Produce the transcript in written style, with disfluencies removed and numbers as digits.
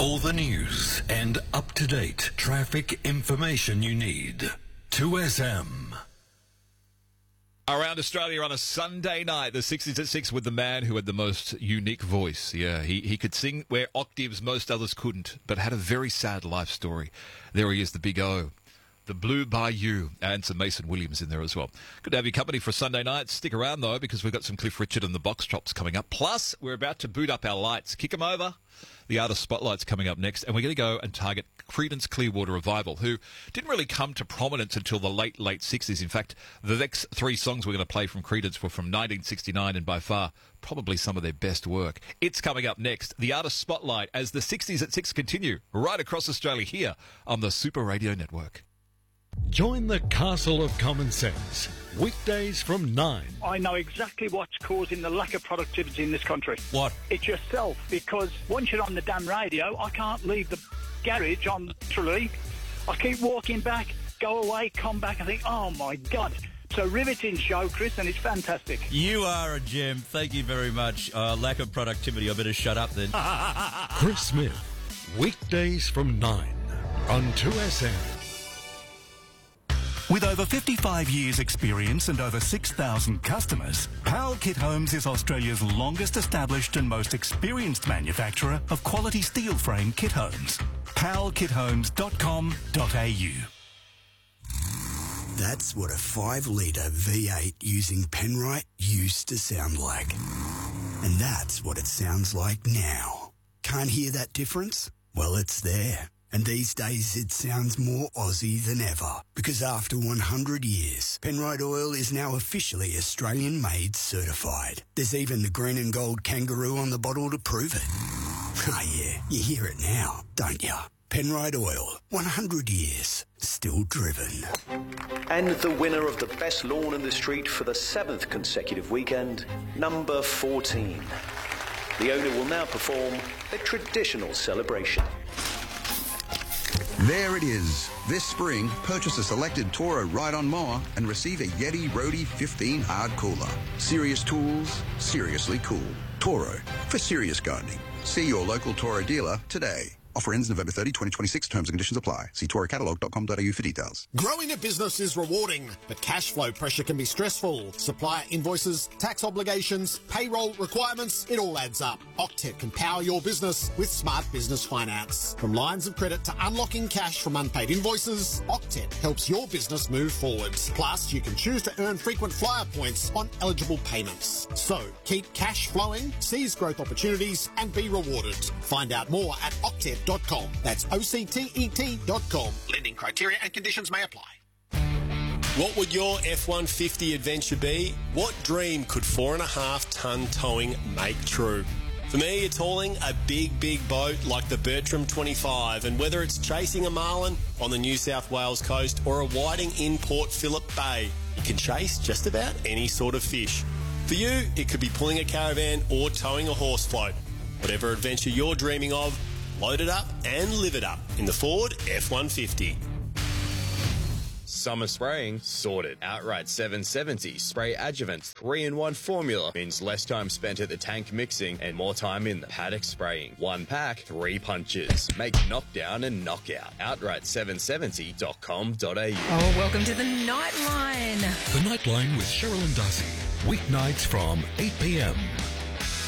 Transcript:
All the news and up-to-date traffic information you need. 2SM. Around Australia on a Sunday night, the 60s at 6 with the man who had the most unique voice. Yeah, he could sing where octaves most others couldn't, but had a very sad life story. There he is, the Big O, the Blue Bayou, and some Mason Williams in there as well. Good to have your company for a Sunday night. Stick around, though, because we've got some Cliff Richard and the Box Chops coming up. Plus, we're about to boot up our lights. Kick them over. The Artist Spotlight's coming up next, and we're going to go and target Creedence Clearwater Revival, who didn't really come to prominence until the late 60s. In fact, the next three songs we're going to play from Creedence were from 1969, and by far, probably some of their best work. It's coming up next, the Artist Spotlight, as the 60s at 6 continue right across Australia here on the Super Radio Network. Join the Castle of Common Sense. Weekdays from 9. I know exactly what's causing the lack of productivity in this country. What? It's yourself, because once you're on the damn radio, I can't leave the garage on Tralee. I keep walking back, go away, come back, and think, oh my God. It's a riveting show, Chris, and it's fantastic. You are a gem. Thank you very much. Lack of productivity. I better shut up then. Chris Smith. Weekdays from 9 on 2SM. With over 55 years' experience and over 6,000 customers, Powell Kit Homes is Australia's longest established and most experienced manufacturer of quality steel frame kit homes. powellkithomes.com.au. That's what a 5-litre V8 using Penrite used to sound like. And that's what it sounds like now. Can't hear that difference? Well, it's there. And these days it sounds more Aussie than ever, because after 100 years, Penrite Oil is now officially Australian-made certified. There's even the green and gold kangaroo on the bottle to prove it. Ah yeah, you hear it now, don't you? Penrite Oil, 100 years, still driven. And the winner of the best lawn in the street for the 7th consecutive weekend, number 14. The owner will now perform a traditional celebration. There it is. This spring, purchase a selected Toro ride-on mower and receive a Yeti Roadie 15 hard cooler. Serious tools, seriously cool. Toro, for serious gardening. See your local Toro dealer today. Offer ends November 30, 2026. Terms and conditions apply. See torocatalog.com.au for details. Growing a business is rewarding, but cash flow pressure can be stressful. Supplier invoices, tax obligations, payroll requirements, it all adds up. Octet can power your business with smart business finance. From lines of credit to unlocking cash from unpaid invoices, Octet helps your business move forwards. Plus, you can choose to earn frequent flyer points on eligible payments. So, keep cash flowing, seize growth opportunities, and be rewarded. Find out more at Octet.com. That's OCTET.com. Lending criteria and conditions may apply. What would your F-150 adventure be? What dream could 4.5-ton towing make true? For me, it's hauling a big boat like the Bertram 25, and whether it's chasing a marlin on the New South Wales coast or a whiting in Port Phillip Bay, you can chase just about any sort of fish. For you, it could be pulling a caravan or towing a horse float. Whatever adventure you're dreaming of, load it up and live it up in the Ford F-150. Summer spraying sorted. Outright 770 spray adjuvants 3-in-1 formula means less time spent at the tank mixing and more time in the paddock spraying. 1 pack, 3 punches. Make knockdown and knockout. Outright770.com.au. Oh, welcome to the Nightline. The Nightline with Cheryl and Darcy. Weeknights from 8 p.m.